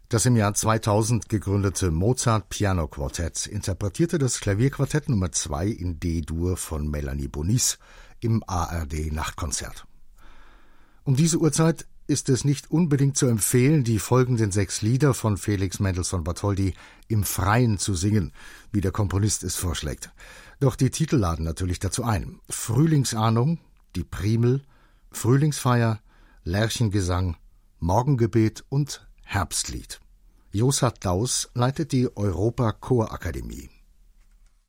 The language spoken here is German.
Das im Jahr 2000 gegründete Mozart Piano Quartett interpretierte das Klavierquartett Nummer 2 in D-Dur von Melanie Bonis im ARD Nachtkonzert. Um diese Uhrzeit ist es nicht unbedingt zu empfehlen, die folgenden 6 Lieder von Felix Mendelssohn Bartholdy im Freien zu singen, wie der Komponist es vorschlägt. Doch die Titel laden natürlich dazu ein. Frühlingsahnung, Die Primel, Frühlingsfeier, Lerchengesang, Morgengebet und Herbstlied. Joshard Daus leitet die Europa Chorakademie.